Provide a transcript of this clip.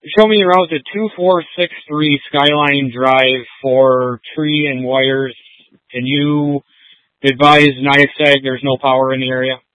Show me around to 2463 Skyline Drive for tree and wires. Can you advise NIASAG there's no power in the area?